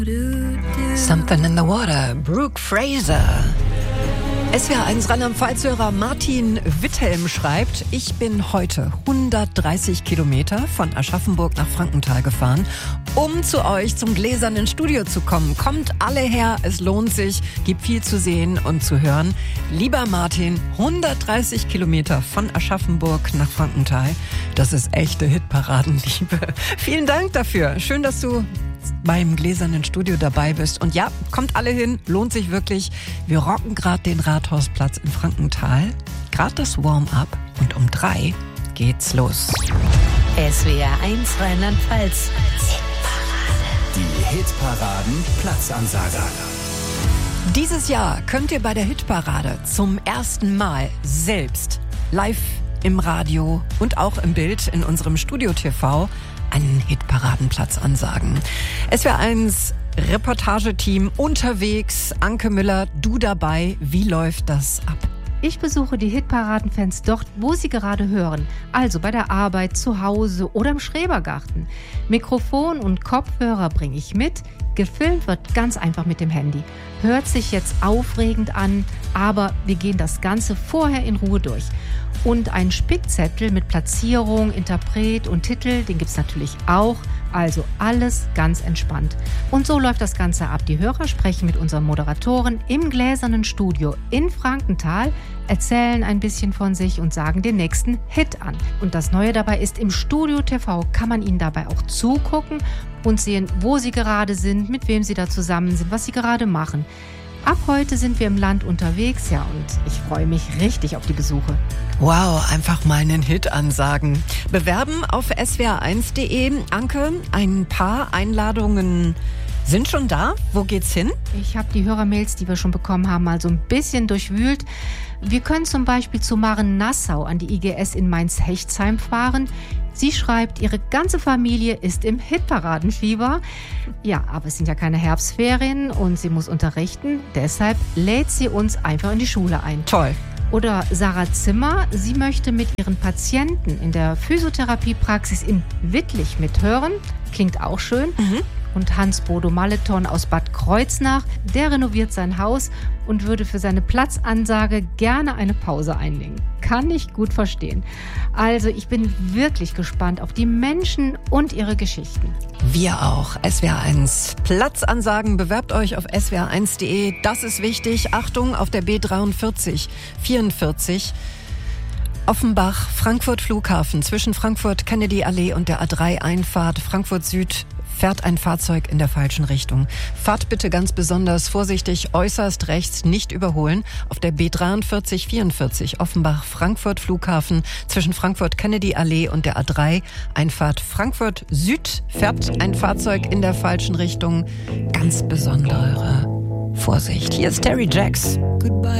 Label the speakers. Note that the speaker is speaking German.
Speaker 1: Something in the Water, Brooke Fraser. SWR1 Rheinland-Pfalz-Hörer Martin Witthelm schreibt, ich bin heute 130 Kilometer von Aschaffenburg nach Frankenthal gefahren, um zu euch zum gläsernen Studio zu kommen. Kommt alle her, es lohnt sich, gibt viel zu sehen und zu hören. Lieber Martin, 130 Kilometer von Aschaffenburg nach Frankenthal, das ist echte Hitparadenliebe. Vielen Dank dafür. Schön, dass du beim gläsernen Studio dabei bist. Und ja, kommt alle hin, lohnt sich wirklich. Wir rocken gerade den Rathausplatz in Frankenthal. Gerade das Warm-up und um 3 geht's los.
Speaker 2: SWR1 Rheinland-Pfalz.
Speaker 3: Die Hitparaden Platzansager.
Speaker 1: Dieses Jahr könnt ihr bei der Hitparade zum ersten Mal selbst live im Radio und auch im Bild in unserem Studio TV einen Hitparadenplatz ansagen. SWR1 Reportageteam unterwegs. Anke Müller, du dabei. Wie läuft das ab?
Speaker 4: Ich besuche die Hitparadenfans dort, wo sie gerade hören. Also bei der Arbeit, zu Hause oder im Schrebergarten. Mikrofon und Kopfhörer bringe ich mit. Gefilmt wird ganz einfach mit dem Handy. Hört sich jetzt aufregend an, aber wir gehen das Ganze vorher in Ruhe durch. Und einen Spickzettel mit Platzierung, Interpret und Titel, den gibt's natürlich auch. Also alles ganz entspannt. Und so läuft das Ganze ab. Die Hörer sprechen mit unseren Moderatoren im gläsernen Studio in Frankenthal, erzählen ein bisschen von sich und sagen den nächsten Hit an. Und das Neue dabei ist, im Studio TV kann man ihnen dabei auch zugucken und sehen, wo sie gerade sind, mit wem sie da zusammen sind, was sie gerade machen. Ab heute sind wir im Land unterwegs, ja, und ich freue mich richtig auf die Besuche.
Speaker 1: Wow, einfach mal einen Hit ansagen. Bewerben auf swr1.de. Anke, ein paar Einladungen sind schon da. Wo geht's hin?
Speaker 4: Ich habe die Hörermails, die wir schon bekommen haben, mal so ein bisschen durchwühlt. Wir können zum Beispiel zu Maren Nassau an die IGS in Mainz-Hechtsheim fahren. Sie schreibt, ihre ganze Familie ist im Hitparadenfieber. Ja, aber es sind ja keine Herbstferien und sie muss unterrichten. Deshalb lädt sie uns einfach in die Schule ein.
Speaker 1: Toll.
Speaker 4: Oder Sarah Zimmer, sie möchte mit ihren Patienten in der Physiotherapiepraxis in Wittlich mithören. Klingt auch schön. Und Hans-Bodo Maleton aus Bad Kreuznach, der renoviert sein Haus und würde für seine Platzansage gerne eine Pause einlegen. Kann ich gut verstehen. Also ich bin wirklich gespannt auf die Menschen und ihre Geschichten.
Speaker 1: Wir auch. SWR1 Platzansagen. Bewerbt euch auf swr1.de. Das ist wichtig. Achtung, auf der B43 44 Offenbach, Frankfurt Flughafen, zwischen Frankfurt Kennedy Allee und der A3 Einfahrt Frankfurt Süd fährt ein Fahrzeug in der falschen Richtung. Fahrt bitte ganz besonders vorsichtig, äußerst rechts, nicht überholen. Auf der B43 44 Offenbach, Frankfurt Flughafen, zwischen Frankfurt Kennedy Allee und der A3 Einfahrt Frankfurt Süd fährt ein Fahrzeug in der falschen Richtung. Ganz besondere Vorsicht. Hier ist Terry Jacks. Goodbye.